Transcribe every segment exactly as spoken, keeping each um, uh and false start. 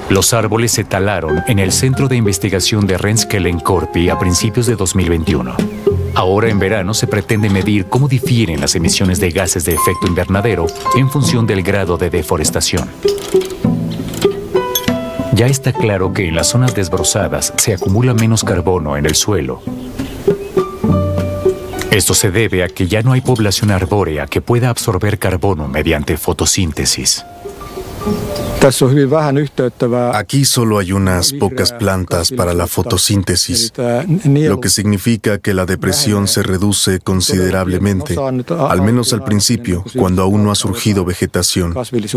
Los árboles se talaron en el Centro de Investigación de Rensskelenkorpi a principios de dos mil veintiuno. Ahora en verano se pretende medir cómo difieren las emisiones de gases de efecto invernadero en función del grado de deforestación. Ya está claro que en las zonas desbrozadas se acumula menos carbono en el suelo. Esto se debe a que ya no hay población arbórea que pueda absorber carbono mediante fotosíntesis. Aquí solo hay unas pocas plantas para la fotosíntesis, lo que significa que la depresión se reduce considerablemente, al menos al principio, cuando aún no ha surgido vegetación.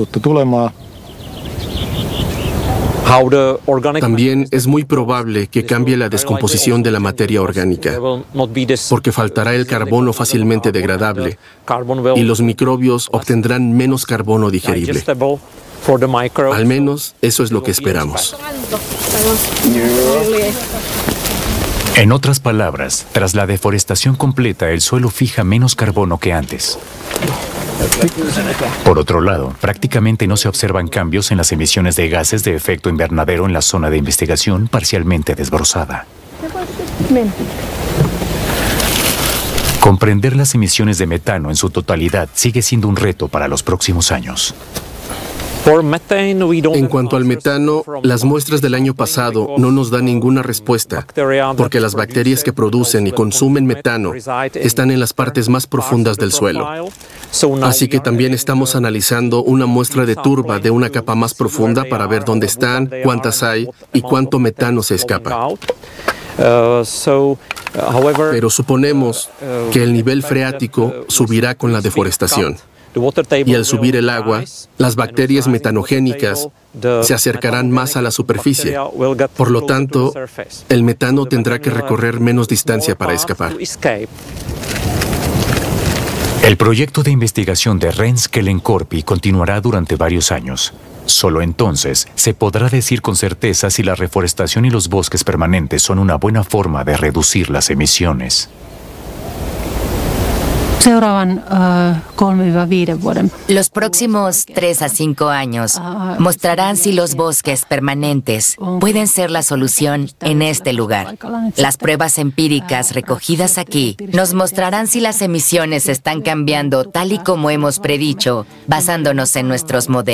También es muy probable que cambie la descomposición de la materia orgánica, porque faltará el carbono fácilmente degradable y los microbios obtendrán menos carbono digerible. Al menos eso es lo que esperamos. En otras palabras, tras la deforestación completa, el suelo fija menos carbono que antes. Por otro lado, prácticamente no se observan cambios en las emisiones de gases de efecto invernadero en la zona de investigación parcialmente desbrozada. Comprender las emisiones de metano en su totalidad sigue siendo un reto para los próximos años. En cuanto al metano, las muestras del año pasado no nos dan ninguna respuesta, porque las bacterias que producen y consumen metano están en las partes más profundas del suelo. Así que también estamos analizando una muestra de turba de una capa más profunda para ver dónde están, cuántas hay y cuánto metano se escapa. Pero suponemos que el nivel freático subirá con la deforestación. Y al subir el agua, las bacterias metanogénicas se acercarán más a la superficie. Por lo tanto, el metano tendrá que recorrer menos distancia para escapar. El proyecto de investigación de Rensskelenkorpi continuará durante varios años. Solo entonces se podrá decir con certeza si la reforestación y los bosques permanentes son una buena forma de reducir las emisiones. Los próximos tres a cinco años mostrarán si los bosques permanentes pueden ser la solución en este lugar. Las pruebas empíricas recogidas aquí nos mostrarán si las emisiones están cambiando tal y como hemos predicho, basándonos en nuestros modelos.